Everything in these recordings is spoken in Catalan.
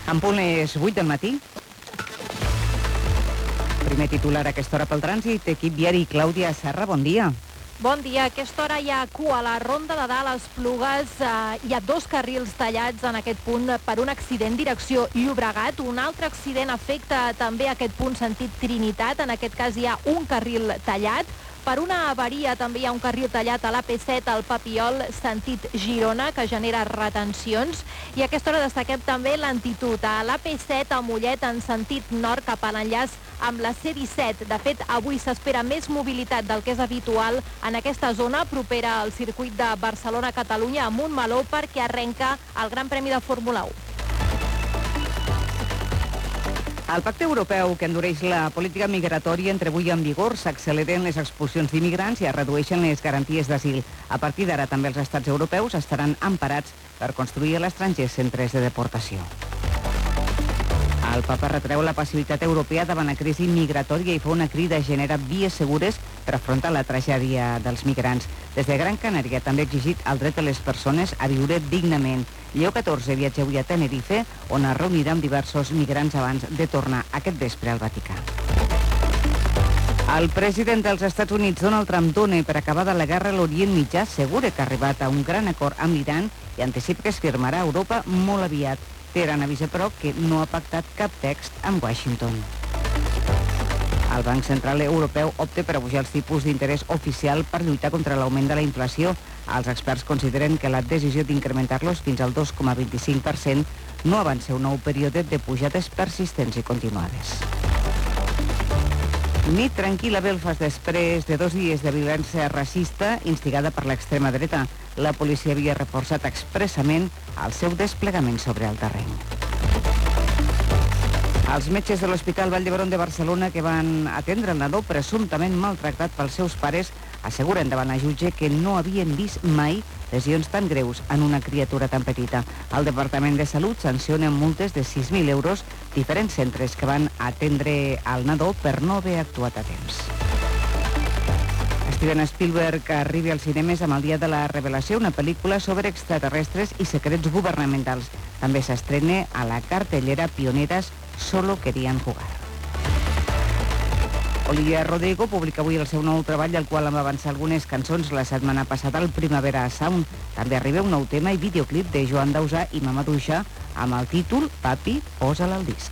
En punt les 8 del matí. Primer titular a aquesta hora pel trànsit, equip viari. Clàudia Serra, bon dia. Bon dia. A aquesta hora hi ha cua a la Ronda de Dalt, a Esplugues. Hi ha 2 carrils tallats en aquest punt per un accident direcció Llobregat. Un altre accident afecta també aquest punt sentit Trinitat. En aquest cas hi ha un carril tallat. Per una avaria també hi ha un carril tallat a l'AP7 al Papiol, sentit Girona, que genera retencions. I a aquesta hora destaquem també lentitud a l'AP7 a Mollet en sentit nord cap a l'enllaç amb la C-17. De fet, avui s'espera més mobilitat del que és habitual en aquesta zona propera al circuit de Barcelona-Catalunya a Montmeló perquè arrenca el Gran Premi de Fórmula 1. El pacte europeu que endureix la política migratòria entra avui en vigor, s'acceleren les expulsions d'immigrants i es redueixen les garanties d'asil. A partir d'ara també els estats europeus estaran emparats per construir a l'estranger centres de deportació. El papa retreu la passivitat europea davant la crisi migratòria i fa una crida a generar vies segures per afrontar la tragèdia dels migrants. Des de Gran Canària també ha exigit el dret de les persones a viure dignament. Lleó XIV viatja avui a Tenerife, on es reunirà amb diversos migrants abans de tornar aquest vespre al Vaticà. El president dels Estats Units, Donald Trump, dona per acabada la guerra a l'Orient Mitjà, assegura que ha arribat a un gran acord amb l'Iran i anticipa que es firmarà a Europa molt aviat. Teheran avisa, però, que no ha pactat cap text amb Washington. El Banc Central Europeu opta per apujar els tipus d'interès oficial per lluitar contra l'augment de la inflació. Els experts consideren que la decisió d'incrementar-los fins al 2,25% no avança un nou període de pujades persistents i continuades. Nit tranquil·la a Belfast després de 2 dies de violència racista instigada per l'extrema dreta. La policia havia reforçat expressament el seu desplegament sobre el terreny. Els metges de l'Hospital Vall d'Hebron de Barcelona que van atendre el nadó presumptament maltractat pels seus pares asseguren davant el jutge que no havien vist mai lesions tan greus en una criatura tan petita. El Departament de Salut sanciona multes de 6.000 euros diferents centres que van atendre el nadó per no haver actuat a temps. Steven Spielberg arriba als cinemes amb el dia de la revelació, una pel·lícula sobre extraterrestres i secrets governamentals. També s'estrena a la cartellera Pioneras, Solo querían jugar. Olivia Rodrigo publica avui el seu nou treball, al qual va avançar algunes cançons la setmana passada al Primavera Sound. També arriba un nou tema i videoclip de Joan Dausà i Mamadou Jah amb el títol Papi, posa'l al disc.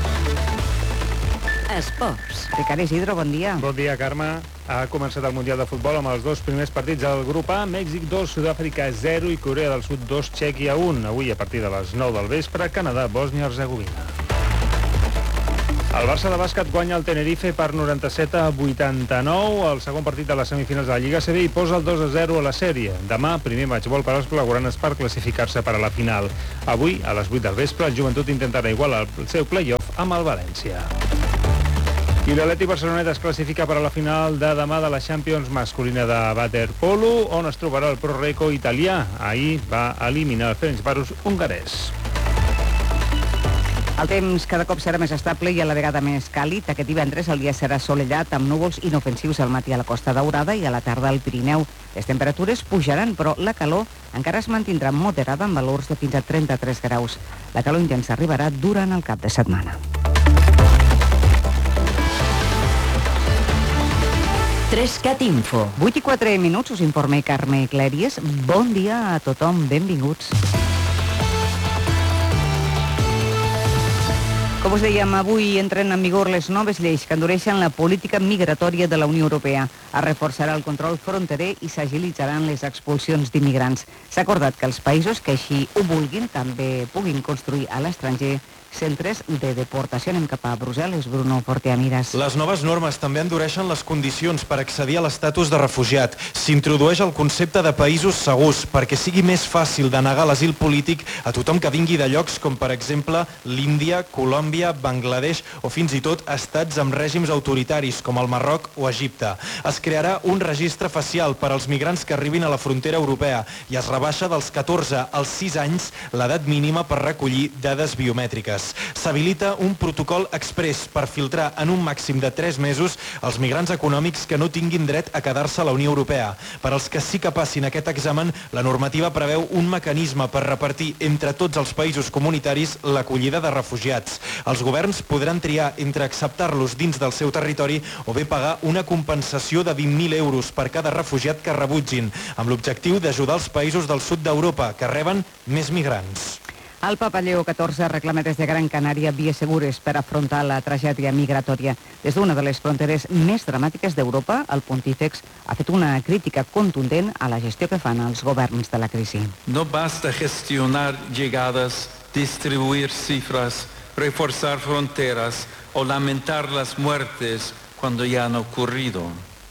Esports. Ricard Isidro, bon dia. Bon dia, Carme. Ha començat el Mundial de Futbol amb els 2 primers partits del grup A, Mèxic 2, Sud-àfrica 0 i Corea del Sud 2, Txèquia 1. Avui, a partir de les 9 del vespre, Canadà, Bòsnia-Hercegovina. El Barça de bàsquet guanya el Tenerife per 97-89, el segon partit de les semifinals de la Lliga CB i posa el 2-0 a la sèrie. Demà, primer matchball per als blaugranes per classificar-se per a la final. Avui, a les 8 del vespre, el Joventut intentarà igualar el seu play-off amb el València. I l'Atlètic Barceloneta es classifica per a la final de demà de la Champions masculina de waterpolo, on es trobarà el Pro Reco italià. Ahir va eliminar el Ferencváros hongarès. El temps cada cop serà més estable i a la vegada més càlid. Aquest divendres el dia serà assolellat amb núvols inofensius al matí a la Costa Daurada i a la tarda al Pirineu. Les temperatures pujaran, però la calor encara es mantindrà moderada amb valors de fins a 33 graus. La calor intensa arribarà durant el cap de setmana. Trescat Info. 8 i 4 minuts, us informa Carme Clèries. Bon dia a tothom, benvinguts. Com us dèiem, avui entren en vigor les noves lleis que endureixen la política migratòria de la Unió Europea. Es reforçarà el control fronterer i s'agilitzaran les expulsions d'immigrants. S'ha acordat que els països que així ho vulguin també puguin construir a l'estranger centres de deportació. Anem cap a Brussel·les, Bruno Forteamiras. Les noves normes també endureixen les condicions per accedir a l'estatus de refugiat. S'introdueix el concepte de països segurs perquè sigui més fàcil denegar l'asil polític a tothom que vingui de llocs com, per exemple, l'Índia, Colòmbia, Bangladesh o fins i tot estats amb règims autoritaris com el Marroc o Egipte. Es crearà un registre facial per als migrants que arribin a la frontera europea i es rebaixa dels 14 als 6 anys l'edat mínima per recollir dades biomètriques. S'habilita un protocol express per filtrar en un màxim de 3 mesos els migrants econòmics que no tinguin dret a quedar-se a la Unió Europea. Per als que sí que passin aquest examen, la normativa preveu un mecanisme per repartir entre tots els països comunitaris l'acollida de refugiats. Els governs podran triar entre acceptar-los dins del seu territori o bé pagar una compensació de 20.000 euros per cada refugiat que rebutgin, amb l'objectiu d'ajudar els països del sud d'Europa, que reben més migrants. El Papa Lleó XIV reclama des de Gran Canària vies segures per afrontar la tragèdia migratòria. Des d'una de les fronteres més dramàtiques d'Europa, el pontífex ha fet una crítica contundent a la gestió que fan els governs de la crisi. No basta gestionar llegadas, distribuir cifras, reforzar fronteras o lamentar las muertes cuando ya han ocurrido.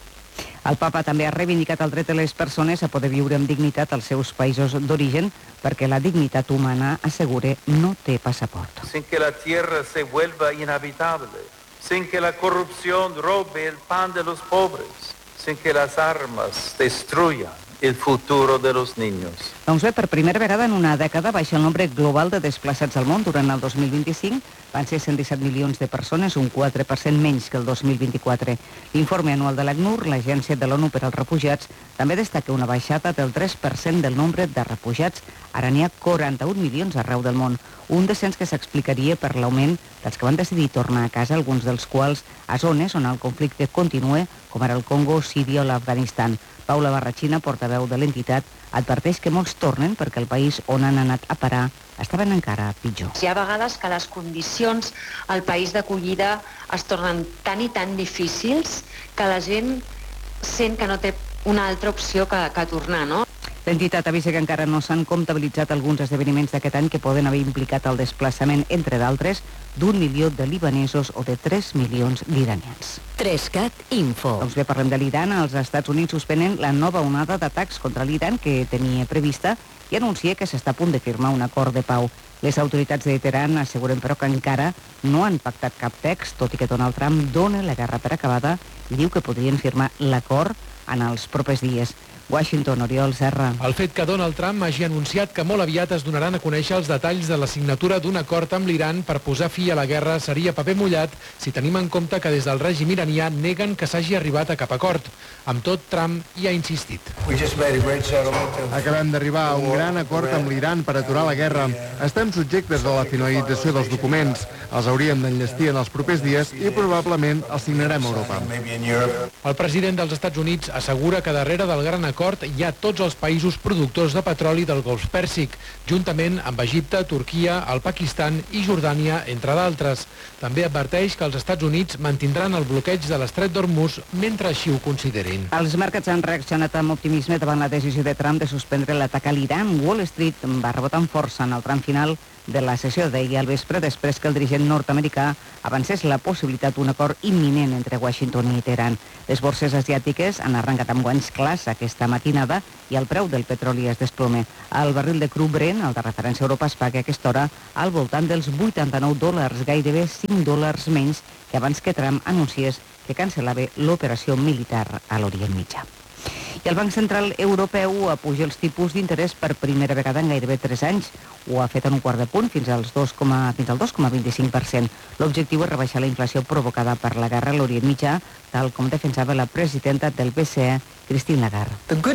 El papa també ha reivindicat el dret de les persones a poder viure amb dignitat als seus països d'origen perquè la dignitat humana, assegura, no té passaport. Sin que la tierra se vuelva inhabitable, sin que la corrupción robe el pan de los pobres, sin que las armas destruyan el futuro de los niños. Doncs bé, per primera vegada en una dècada baixa el nombre global de desplaçats al món. Durant el 2025 van ser 117 milions de persones, un 4% menys que el 2024. L'informe anual de l'ACNUR, l'Agència de l'ONU per als Refugiats, també destaca una baixada del 3% del nombre de refugiats. Ara n'hi ha 41 milions arreu del món. Un descens que s'explicaria per l'augment dels que van decidir tornar a casa, alguns dels quals a zones on el conflicte continua, com ara el Congo, Síria o l'Afganistan. Paula Barrachina, portaveu de l'entitat, adverteix que molts tornen perquè el país on han anat a parar estaven encara pitjor. Hi ha vegades que les condicions al país d'acollida es tornen tan i tan difícils que la gent sent que no té una altra opció que tornar, no? L'entitat avisa que encara no s'han comptabilitzat alguns esdeveniments d'aquest any que poden haver implicat el desplaçament, entre d'altres, d'1 milió de libanesos o de 3 milions d'iranians. 3CAT Info. Doncs bé, parlem de l'Iran. Els Estats Units suspenen la nova onada d'atacs contra l'Iran que tenia prevista i anuncia que s'està a punt de firmar un acord de pau. Les autoritats de Teheran asseguren, però, que encara no han pactat cap text, tot i que Donald Trump dona la guerra per acabada i diu que podrien firmar l'acord en els propers dies. Washington, Oriol Serra. El fet que Donald Trump hagi anunciat que molt aviat es donaran a conèixer els detalls de la signatura d'un acord amb l'Iran per posar fi a la guerra seria paper mullat si tenim en compte que des del règim iranià neguen que s'hagi arribat a cap acord. Amb tot, Trump hi ha insistit. Acabem d'arribar a un gran acord amb l'Iran per aturar la guerra. Estem subjectes a la finalització dels documents. Els hauríem d'enllestir en els propers dies i probablement els signarem a Europa. El president dels Estats Units assegura que darrere del gran acord hi ha tots els països productors de petroli del Golf Pèrsic, juntament amb Egipte, Turquia, el Pakistan i Jordània, entre d'altres. També adverteix que els Estats Units mantindran el bloqueig de l'estret d'Hormuz mentre així ho considerin. Els mercats han reaccionat amb optimisme davant la decisió de Trump de suspendre l'atac a l'Iran. Wall Street va rebotar amb força en el tram final de la sessió d'ahir al vespre, després que el dirigent nord-americà avancés la possibilitat d'un acord imminent entre Washington i Teheran. Les borses asiàtiques han arrencat amb guanys clars aquesta matinada i el preu del petroli es desploma. El barril de cru Brent, el de referència a Europa, es paga a aquesta hora al voltant dels $89, gairebé $5 menys que abans que Trump anunciés que cancel·lava l'operació militar a l'Orient Mitjà. I el Banc Central Europeu apuja els tipus d'interès per primera vegada en gairebé 3 anys. Ho ha fet en un quart de punt fins al 2,25%. L'objectiu és rebaixar la inflació provocada per la guerra a l'Orient Mitjà, tal com defensava la presidenta del BCE, Christine Lagarde.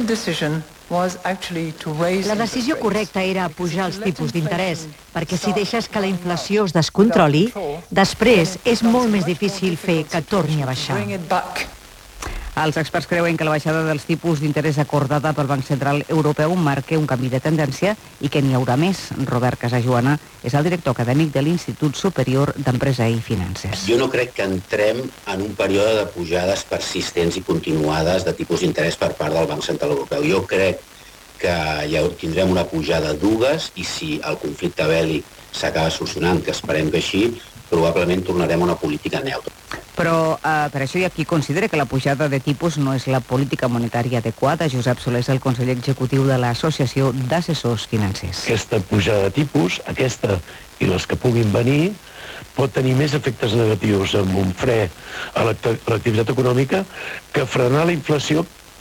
La decisió correcta era pujar els tipus d'interès, perquè si deixes que la inflació es descontroli, després és molt més difícil fer que torni a baixar. Els experts creuen que la baixada dels tipus d'interès acordada pel Banc Central Europeu marca un canvi de tendència i que n'hi haurà més. Robert Casajoana és el director acadèmic de l'Institut Superior d'Empresa i Finances. Jo no crec que entrem en un període de pujades persistents i continuades de tipus d'interès per part del Banc Central Europeu. Jo crec que ja tindrem una pujada d'ugues i si el conflicte bèl·lic s'acaba solucionant, que esperem que així, probablement tornarem a una política neutra. Però per això hi ha qui considera que la pujada de tipus no és la política monetària adequada. Josep Soler és el conseller executiu de l'Associació d'Assessors Financers. Aquesta pujada de tipus, aquesta i les que puguin venir, pot tenir més efectes negatius amb un fre a l'activitat econòmica que frenar la inflació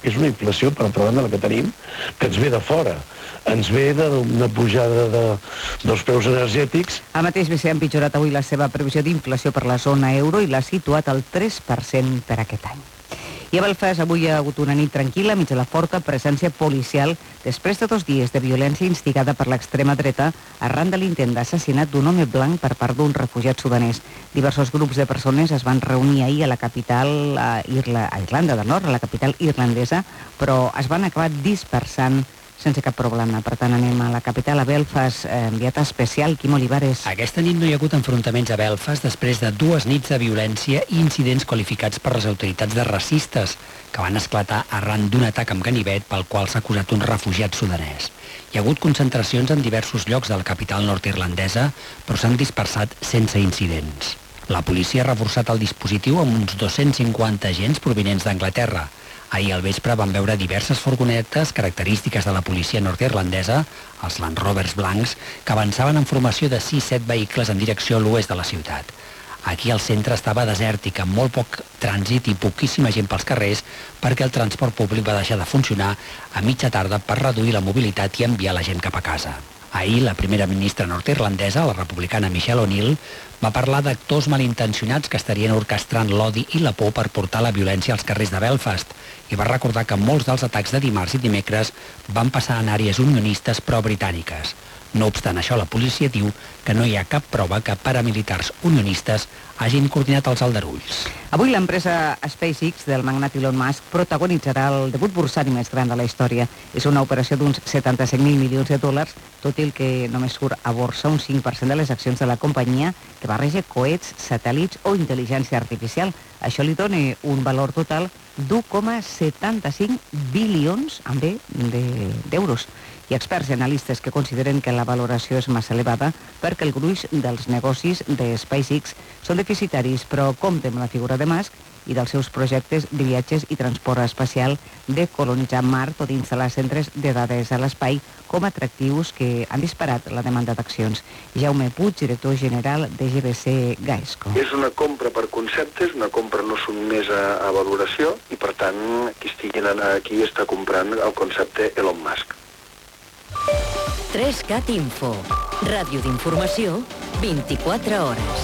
és una inflació, per altra banda, la que tenim, que ens ve de fora. Ens ve d'una pujada dels preus energètics. El mateix BCE ha empitjorat avui la seva previsió d'inflació per la zona euro i l'ha situat al 3% per aquest any. I a Belfast avui hi ha hagut una nit tranquil·la mig de la forta presència policial després de 2 dies de violència instigada per l'extrema dreta arran de l'intent d'assassinat d'un home blanc per part d'un refugiat sudanès. Diversos grups de persones es van reunir ahir a la capital, a Irlanda del Nord, a la capital irlandesa, però es van acabar dispersant sense cap problema. Per tant, anem a la capital, a Belfast, enviat especial, Quim Olivares. Aquesta nit no hi ha hagut enfrontaments a Belfast després de 2 nits de violència i incidents qualificats per les autoritats de racistes, que van esclatar arran d'un atac amb ganivet pel qual s'ha acusat un refugiat sudanès. Hi ha hagut concentracions en diversos llocs de la capital nord-irlandesa, però s'han dispersat sense incidents. La policia ha reforçat el dispositiu amb uns 250 agents provinents d'Anglaterra. Ahir al vespre van veure diverses furgonetes característiques de la policia nord-irlandesa, els Land Rovers blancs, que avançaven en formació de 6-7 vehicles en direcció a l'oest de la ciutat. Aquí el centre estava desèrtic, amb molt poc trànsit i poquíssima gent pels carrers, perquè el transport públic va deixar de funcionar a mitja tarda per reduir la mobilitat i enviar la gent cap a casa. Ahir, la primera ministra nord-irlandesa, la republicana Michelle O'Neill, va parlar d'actors malintencionats que estarien orquestrant l'odi i la por per portar la violència als carrers de Belfast i va recordar que molts dels atacs de dimarts i dimecres van passar en àrees unionistes pro-britàniques. No obstant això, la policia diu que no hi ha cap prova que paramilitars unionistes hagin coordinat els aldarulls. Avui l'empresa SpaceX del magnat Elon Musk protagonitzarà el debut bursari més gran de la història. És una operació d'uns 75.000 milions de dòlars, tot i el que només surt a borsa un 5% de les accions de la companyia que barreja coets, satèl·lits o intel·ligència artificial. Això li dona un valor total d'1,75 bilions d'euros. Hi ha experts i analistes que consideren que la valoració és massa elevada perquè el gruix dels negocis de SpaceX són deficitaris, però compta amb la figura de Musk i dels seus projectes de viatges i transport espacial, de colonitzar Mart o d'instal·lar centres de dades a l'espai com atractius que han disparat la demanda d'accions. Jaume Puig, director general de GBC Gaesco. És una compra per conceptes, una compra no sotmesa a valoració i, per tant, qui està comprant el concepte Elon Musk. 3CAT Info. Ràdio d'informació, 24 hores.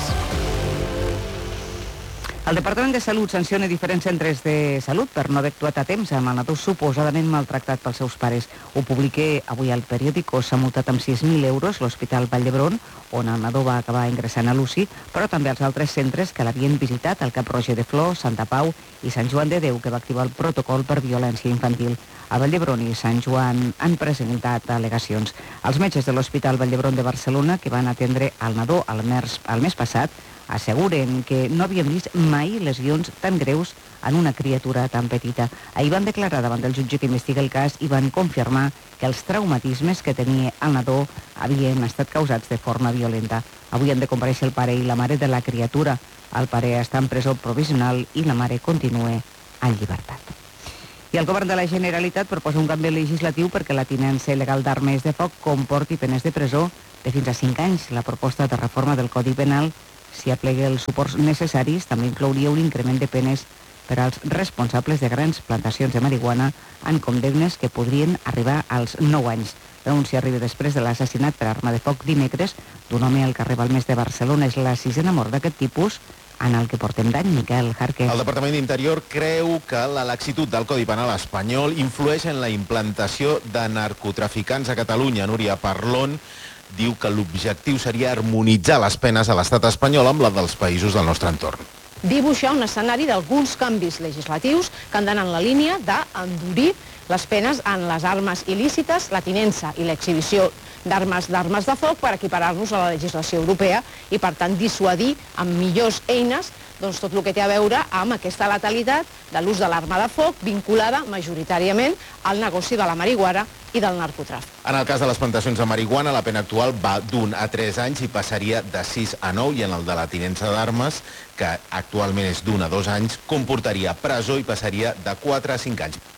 El Departament de Salut sanciona diferents centres de salut per no haver actuat a temps amb el nadó suposadament maltractat pels seus pares. Ho publica avui al periòdico. S'ha multat amb 6.000 euros l'Hospital Vall d'Hebron, on el nadó va acabar ingressant a l'UCI, però també als altres centres que l'havien visitat, el Cap Roger de Flor, Santa Pau i Sant Joan de Déu, que va activar el protocol per violència infantil. A Vall d'Hebron i Sant Joan han presentat al·legacions. Els metges de l'Hospital Vall d'Hebron de Barcelona, que van atendre el nadó el mes passat, asseguren que no havien vist mai lesions tan greus en una criatura tan petita. Ahir van declarar davant del jutge que investiga el cas i van confirmar que els traumatismes que tenia el nadó havien estat causats de forma violenta. Avui han de comparèixer el pare i la mare de la criatura. El pare està en presó provisional i la mare continua en llibertat. I el govern de la Generalitat proposa un canvi legislatiu perquè la tinença il·legal d'armes de foc comporti penes de presó de fins a 5 anys. La proposta de reforma del Codi Penal, si aplega els suports necessaris, també inclouria un increment de penes per als responsables de grans plantacions de marihuana en condemnes que podrien arribar als 9 anys. La denúncia arriba després de l'assassinat per arma de foc dimecres d'un home al carrer Balmes de Barcelona. És la 6a mort d'aquest tipus en el que portem d'any, Miquel Jarque. El Departament d'Interior creu que la laxitud del Codi Penal espanyol influeix en la implantació de narcotraficants a Catalunya. Núria Parlon diu que l'objectiu seria harmonitzar les penes a l'estat espanyol amb la dels països del nostre entorn. Dibuixar un escenari d'alguns canvis legislatius que han d'anar en la línia d'endurir les penes en les armes il·lícites, la tinença i l'exhibició d'armes de foc per equiparar-nos a la legislació europea i, per tant, dissuadir amb millors eines tot el que té a veure amb aquesta letalitat de l'ús de l'arma de foc vinculada majoritàriament al negoci de la marihuana i del narcotràfic. En el cas de les plantacions de marihuana, la pena actual va d'1 a 3 anys i passaria de 6 a 9, i en el de la tinença d'armes, que actualment és d'1 a 2 anys, comportaria presó i passaria de 4 a 5 anys.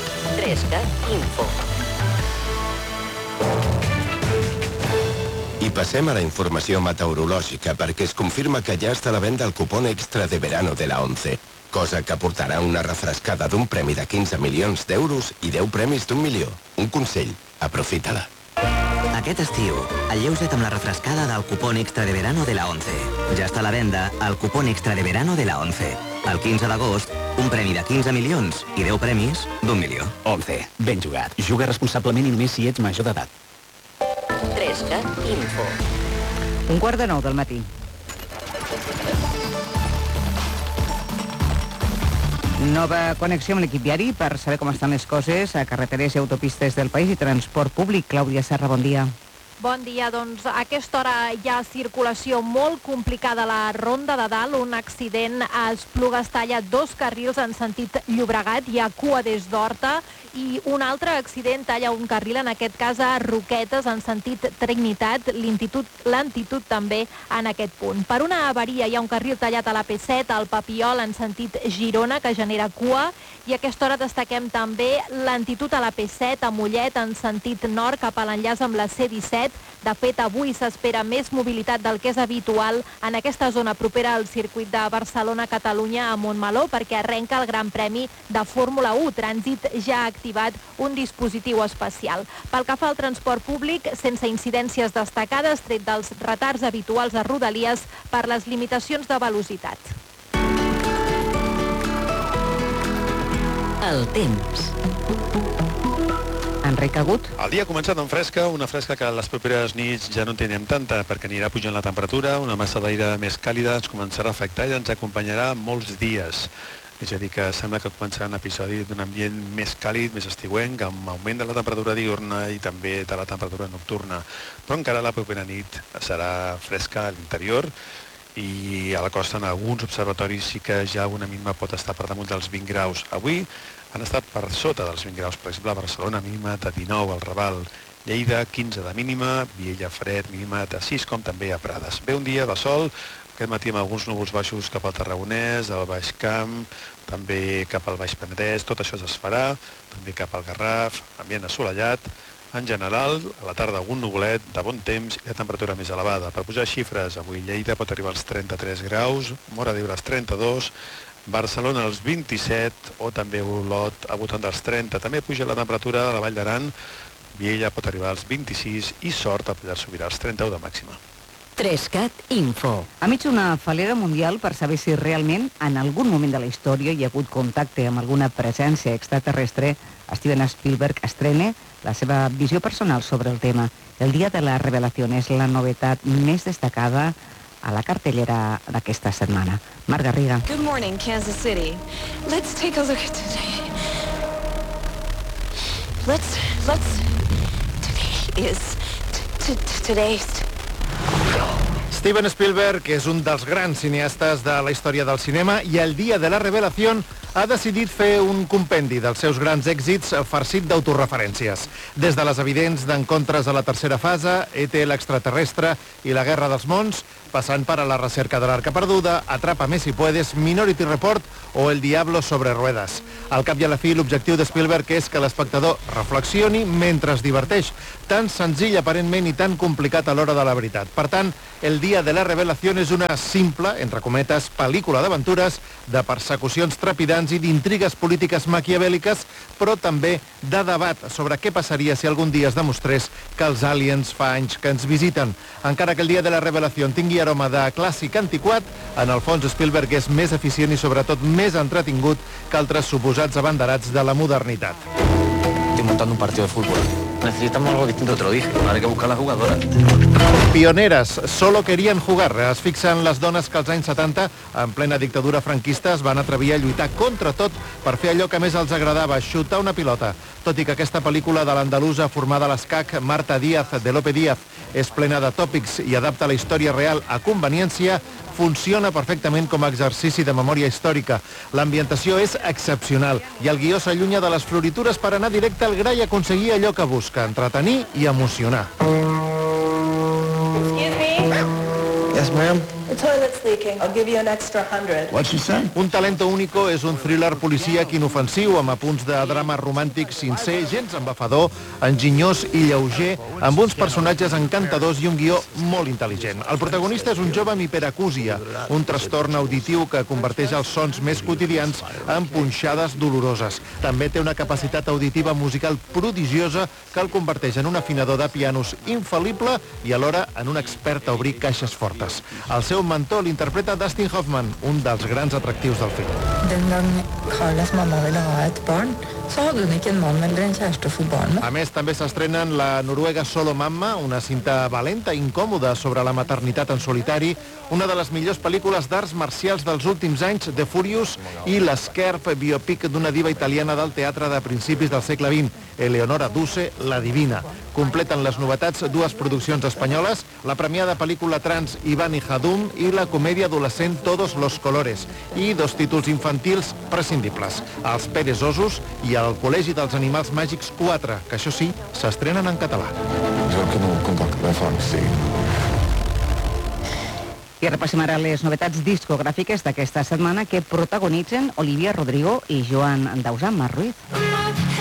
3CAT Info. I Passem a la informació meteorològica perquè es confirma que ja està a la venda el cupón extra de verano de la 11, cosa que aportarà una refrescada d'un premi de 15 milions d'euros i 10 premis d'1 milió. Un consell, aprofita-la. Aquest estiu, alleuja't amb la refrescada del cupón extra de verano de la 11. Ja està a la venda el cupón extra de verano de la 11. El 15 d'agost, un premi de 15 milions i 10 premis d'1 milió. 11. Ben jugat. Juga responsablement i només si ets major d'edat. 3CAT Info. 8:45 del matí. Nova connexió amb l'equip diari per saber com estan les coses a carreteres i autopistes del país i transport públic. Clàudia Serra, bon dia. Bon dia, doncs a aquesta hora hi ha circulació molt complicada a la Ronda de Dalt. Un accident a Esplugues talla 2 carrils en sentit Llobregat, hi ha cua des d'Horta, i un altre accident talla un carril, en aquest cas a Roquetes, en sentit Trinitat, lentitud també en aquest punt. Per una avaria hi ha un carril tallat a la P7, al Papiol, en sentit Girona, que genera cua, i a aquesta hora destaquem també lentitud a la P7, a Mollet, en sentit nord, cap a l'enllaç amb la C-17. De fet, avui s'espera més mobilitat del que és habitual en aquesta zona propera al circuit de Barcelona-Catalunya a Montmeló, perquè arrenca el Gran Premi de Fórmula 1. Trànsit ja ha activat un dispositiu especial. Pel que fa al transport públic, sense incidències destacades, tret dels retards habituals a Rodalies per les limitacions de velocitat. El temps. Enric Agut. El dia ha començat amb fresca, una fresca que les properes nits ja no en tindrem tanta, perquè anirà pujant la temperatura, una massa d'aire més càlida ens començarà a afectar i ens acompanyarà molts dies. És a dir, que sembla que començarà un episodi d'un ambient més càlid, més estiuenc, amb augment de la temperatura diürna i també de la temperatura nocturna. Però encara la propera nit serà fresca a l'interior i a la costa en alguns observatoris sí que ja una mínima pot estar per damunt dels 20 graus. Avui han estat per sota dels 20 graus, per exemple, a Barcelona mínima de 19, al Raval, Lleida 15 de mínima, Viella Fred mínima de 6, com també a Prades. Ve un dia de sol, aquest matí amb alguns núvols baixos cap al Tarragonès, al Baix Camp, també cap al Baix Penedès, tot això es desfarà, també cap al Garraf, ambient assolellat. En general, a la tarda algun nuvolet, de bon temps i de temperatura més elevada. Per posar xifres, avui Lleida pot arribar als 33 graus, Móra d'Ebre als 32, Barcelona als 27 o també Olot al voltant dels 30. També puja la temperatura a la Vall d'Aran, Viella pot arribar als 26 i Sort a Pallars Sobirà als 31 de màxima. 3CAT Info. Enmig d'una falera mundial per saber si realment en algun moment de la història hi ha hagut contacte amb alguna presència extraterrestre, Steven Spielberg estrena la seva visió personal sobre el tema. El dia de la revelació és la novetat més destacada a la cartellera d'aquesta setmana. Marc Garriga. Good morning, Kansas City. Let's take a look at today. Today's. Steven Spielberg és un dels grans cineastes de la història del cinema i el dia de la revelació ha decidit fer un compendi dels seus grans èxits farcit d'autoreferències. Des de les evidents d'encontres a la tercera fase, E.T. l'extraterrestre i la Guerra dels Mons, passant per a La recerca de l'Arca perduda, Atrápame si puedes, Minority Report o El diablo sobre ruedas. Al cap i a la fi, l'objectiu de Spielberg és que l'espectador reflexioni mentre es diverteix, tan senzill aparentment i tan complicat a l'hora de la veritat. Per tant, El dia de la revelació és una simple, entre cometes, pel·lícula d'aventures, de persecucions trepidants i d'intrigues polítiques maquiavèliques, però també de debat sobre què passaria si algun dia es demostrés que els aliens fa anys que ens visiten. Encara que El dia de la revelació tingui aroma de clàssic antiquat, en el fons Spielberg és més eficient i sobretot més entretingut que altres suposats abanderats de la modernitat. Estoy montando un partido de fútbol. Necesitamos algo distinto, te lo dije. Ahora hay que buscar las jugadoras. Pioneres, solo querien jugar. Es fixen les dones que als anys 70, en plena dictadura franquista, es van atrevir a lluitar contra tot per fer allò que més els agradava, xutar una pilota. Tot i que aquesta pel·lícula de l'andalusa formada a l'escac Marta Díaz de Lope Díaz és plena de tòpics i adapta la història real a conveniència, funciona perfectament com a exercici de memòria històrica. L'ambientació és excepcional i el guió s'allunya de les floritures per anar directe al gra i aconseguir allò que busca, entretenir i emocionar. Yes, ma'am. The toilet's leaking. I'll give you an extra 100. What'd she say? Un talento único és un thriller policíac inofensiu amb apunts de drama romàntic sincer, gens embafador, enginyós i lleuger, amb uns personatges encantadors i un guió molt intel·ligent. El protagonista és un jove amb hiperacúsia, un trastorn auditiu que converteix els sons més quotidians en punxades doloroses. També té una capacitat auditiva musical prodigiosa que el converteix en un afinador de pianos infal·lible i alhora en un expert a obrir caixes fortes. El seu mentor l'interpreta Dustin Hoffman, un dels grans atractius del film. Den gang Carlas mamma ville ha et barn, så hadde hun ikke en mann eller en kjæreste å få barn med. A més, també s'estrenen la noruega Solo Mamma, una cinta valenta i incòmoda sobre la maternitat en solitari, una de les millors pel·lícules d'arts marcials dels últims anys, The Furious, i l'Scherf biopic d'una diva italiana del teatre de principis del segle XX, Eleonora Duse, La Divina. Completen les novetats dues produccions espanyoles, la premiada pel·lícula trans Ivan y Hadum i la comèdia adolescent Todos los Colores, i dos títols infantils prescindibles, Els Perezosos i El Col·legi dels Animals Màgics 4, que això sí, s'estrenen en català. I repassem ara les novetats discogràfiques d'aquesta setmana que protagonitzen Olivia Rodrigo i Joan Dausà Ruiz.